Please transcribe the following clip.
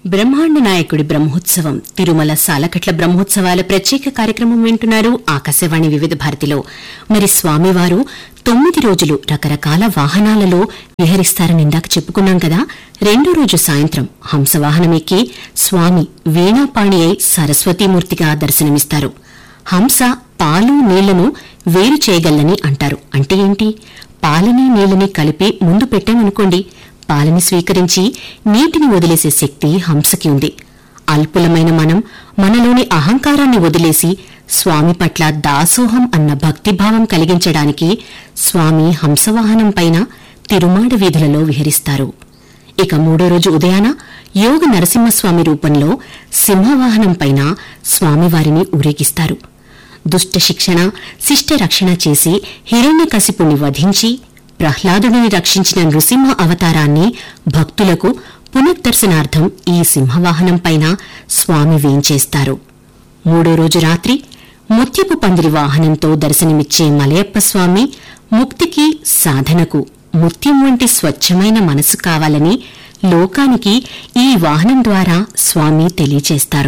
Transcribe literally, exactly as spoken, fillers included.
బ్రహ్మాండ నాయకుడి బ్రహ్మోత్సవం తిరుమల సాలకట్ల బ్రహ్మోత్సవాల ప్రత్యేక కార్యక్రమం వింటున్నారు ఆకాశవాణి వివిధ భారతిలో. మరి స్వామివారు తొమ్మిది రోజులు రకరకాల వాహనాలలో విహరిస్తారని ఇందాక చెప్పుకున్నాం కదా. రెండో రోజు సాయంత్రం హంసవాహనమెక్కి స్వామి వీణాపాణి అయి సరస్వతీమూర్తిగా దర్శనమిస్తారు. హంస పాలు నీళ్లను వేరు చేయగలని అంటారు. అంటే ఏంటి? పాలని నీళ్లని కలిపి ముందు పెట్టామనుకోండి, పాలని స్వీకరించి నీటిని వదిలేసే శక్తి హంసకి ఉంది. అల్పులమైన మనం మనలోని అహంకారాన్ని వదిలేసి స్వామి పట్ల దాసోహం అన్న భక్తిభావం కలిగించడానికి స్వామి హంసవాహనం పైన తిరుమాడ వీధులలో విహరిస్తారు. ఇక మూడో రోజు ఉదయాన యోగ నరసింహస్వామి రూపంలో సింహవాహనం పైన స్వామివారిని ఊరేగిస్తారు. దుష్ట శిక్షణ శిష్ట రక్షణ చేసి హిరణ్యకశిపుణ్ణి వధించి ప్రహ్లాదుడిని రక్షించిన నృసింహ అవతారాన్ని భక్తులకు పునర్దర్శనార్థం ఈ సింహవాహనం పైన స్వామి వేంచేస్తారు. మూడో రోజు రాత్రి ముత్యపు పందిరి వాహనంతో దర్శనమిచ్చే మలయప్ప స్వామి ముక్తికి సాధనకు ముత్యం వంటి స్వచ్ఛమైన మనసు కావాలని లోకానికి ఈ వాహనం ద్వారా స్వామి తెలియచేస్తారు.